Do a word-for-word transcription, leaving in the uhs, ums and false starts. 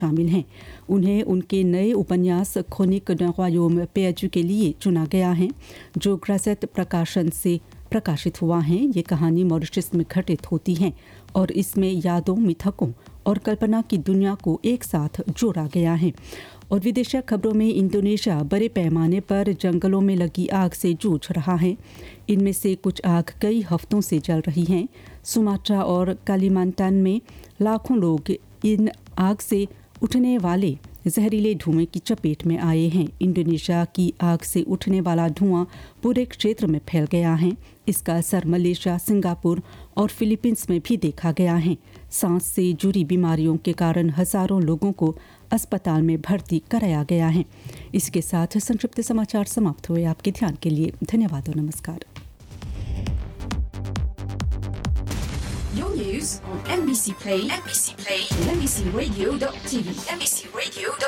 शामिल हैं। उन्हें उनके नए उपन्यास क्रोनिक d'un royaume perdu के लिए चुना गया है, जो ग्रासेट प्रकाशन से प्रकाशित हुआ है। ये कहानी मॉरिशस में घटित होती है और इसमें यादों, मिथकों और कल्पना की दुनिया को एक साथ जोड़ा गया है। और विदेशी खबरों में इंडोनेशिया बड़े पैमाने पर जंगलों में लगी आग से जूझ रहा है। इनमें से कुछ आग कई हफ्तों से जल रही हैं। सुमात्रा और कालिमांतान में लाखों लोग इन आग से उठने वाले जहरीले धुएं की चपेट में आए हैं। इंडोनेशिया की आग से उठने वाला धुआं पूरे क्षेत्र में फैल गया है। इसका असर मलेशिया, सिंगापुर और फिलीपींस में भी देखा गया है। सांस से जुड़ी बीमारियों के कारण हजारों लोगों को अस्पताल में भर्ती कराया गया है। इसके साथ संक्षिप्त समाचार समाप्त हुए। आपके ध्यान के लिए धन्यवाद और नमस्कार। Your news on M B C Play, M B C Play, and M B C Radio dot T V, M B C Radio